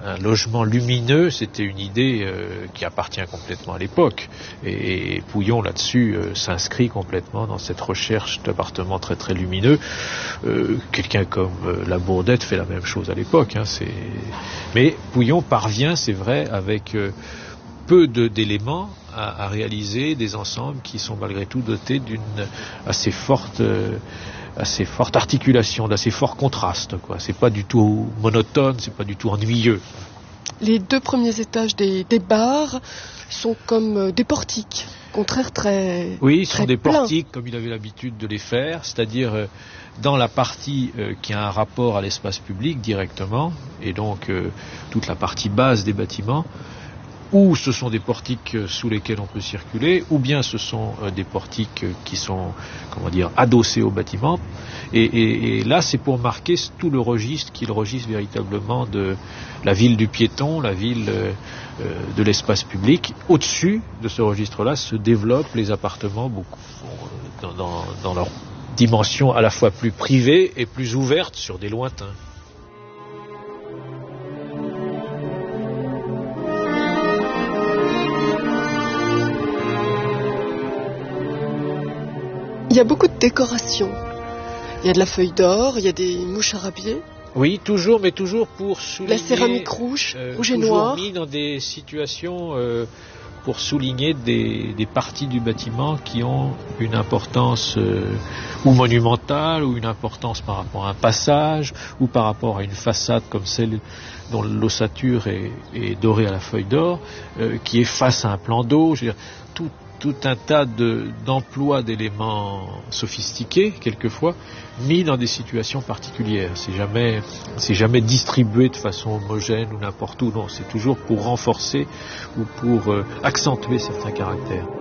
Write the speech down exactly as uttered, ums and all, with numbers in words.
un logement lumineux, c'était une idée euh, qui appartient complètement à l'époque. Et, et Pouillon, là-dessus, euh, s'inscrit complètement dans cette recherche d'appartements très très lumineux. Euh, quelqu'un comme euh, Labourdette fait la même chose à l'époque. Hein, c'est... Mais Pouillon parvient, c'est vrai, avec euh, peu de, d'éléments à, à réaliser des ensembles qui sont malgré tout dotés d'une assez forte... Euh, assez forte articulation, d'assez fort contraste, quoi. C'est pas du tout monotone, c'est pas du tout ennuyeux. Les deux premiers étages des, des bars sont comme des portiques, au contraire très Oui, ils sont très des pleins. portiques comme il avait l'habitude de les faire, c'est-à-dire euh, dans la partie euh, qui a un rapport à l'espace public directement, et donc euh, toute la partie basse des bâtiments, ou ce sont des portiques sous lesquels on peut circuler, ou bien ce sont euh, des portiques qui sont, comment dire, adossés au bâtiment. Et, et, et là, c'est pour marquer tout le registre qui est le registre véritablement de la ville du piéton, la ville euh, de l'espace public. Au-dessus de ce registre-là se développent les appartements beaucoup dans, dans, dans leur dimension à la fois plus privée et plus ouverte sur des lointains. Il y a beaucoup de décorations. Il y a de la feuille d'or, il y a des mouches à rabier. Oui, toujours, mais toujours pour souligner... La céramique rouge, euh, rouge et toujours noir. mis dans des situations euh, pour souligner des, des parties du bâtiment qui ont une importance euh, ou monumentale, ou une importance par rapport à un passage, ou par rapport à une façade comme celle dont l'ossature est, est dorée à la feuille d'or, euh, qui est face à un plan d'eau. Je veux dire, tout tout un tas de, d'emplois d'éléments sophistiqués, quelquefois, mis dans des situations particulières. C'est jamais, c'est jamais distribué de façon homogène ou n'importe où. Non, c'est toujours pour renforcer ou pour euh, accentuer certains caractères.